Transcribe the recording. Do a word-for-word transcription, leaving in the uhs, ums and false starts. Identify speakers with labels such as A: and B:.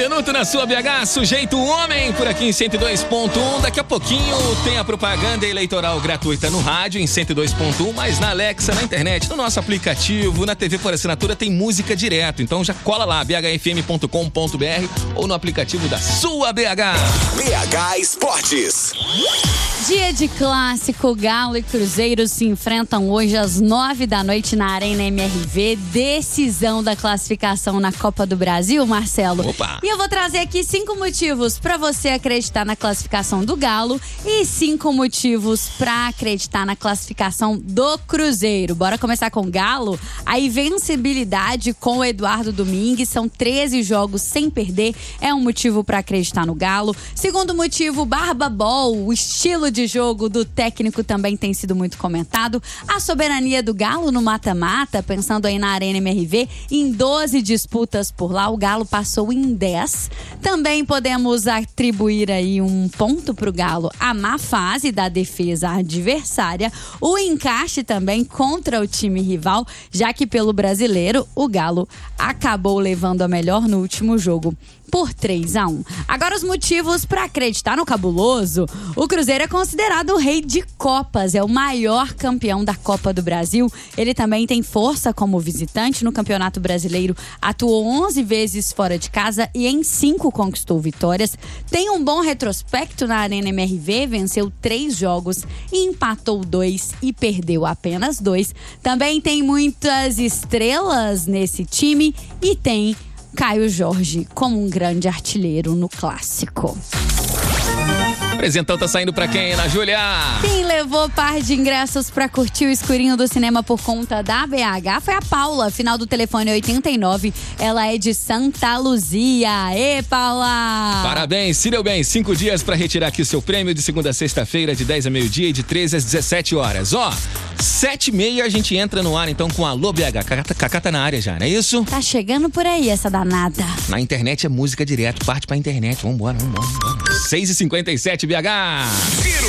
A: minuto na sua B H, sujeito homem, por aqui em cento e dois ponto um. Daqui a pouquinho tem a propaganda eleitoral gratuita no rádio em cento e dois ponto um, mas na Alexa, na internet, no nosso aplicativo, na T V por assinatura tem música direto. Então já cola lá, b h f m ponto com ponto b r ou no aplicativo da sua B H.
B: B H Esportes.
C: Dia de clássico, Galo e Cruzeiro se enfrentam hoje às nove da noite na Arena M R V. Decisão da classificação na Copa do Brasil, Marcelo.
A: Opa.
C: E eu vou trazer aqui cinco motivos para você acreditar na classificação do Galo e cinco motivos para acreditar na classificação do Cruzeiro. Bora começar com o Galo? A invencibilidade com o Eduardo Domingues, são treze jogos sem perder, é um motivo para acreditar no Galo. Segundo motivo, Barba Ball, o estilo de jogo do técnico também tem sido muito comentado. A soberania do Galo no mata-mata, pensando aí na Arena M R V, em doze disputas por lá, o Galo passou em dez. Também podemos atribuir aí um ponto pro Galo a má fase da defesa adversária, o encaixe também contra o time rival, já que pelo brasileiro o Galo acabou levando a melhor no último jogo por três a um. Agora os motivos para acreditar no cabuloso. O Cruzeiro é considerado o rei de Copas, é o maior campeão da Copa do Brasil. Ele também tem força como visitante no Campeonato Brasileiro, atuou onze vezes fora de casa e em cinco conquistou vitórias. Tem um bom retrospecto na Arena M R V, venceu três jogos, empatou dois e perdeu apenas dois. Também tem muitas estrelas nesse time e tem Caio Jorge como um grande artilheiro no clássico.
A: O apresentão tá saindo pra quem, Ana Júlia?
C: Quem levou par de ingressos pra curtir o escurinho do cinema por conta da B H foi a Paula, final do telefone oitenta e nove. Ela é de Santa Luzia. Ê, Paula!
A: Parabéns, se deu bem. Cinco dias pra retirar aqui o seu prêmio de segunda a sexta-feira, de dez a meio-dia e de treze às dezessete horas. Ó, sete e meia a gente entra no ar então com a Alô B H. Cacá, Cacá tá na área já, não é isso?
C: Tá chegando por aí essa danada.
A: Na internet é música direto, parte pra internet. Vambora, vambora, vambora. seis e cinquenta e sete B H.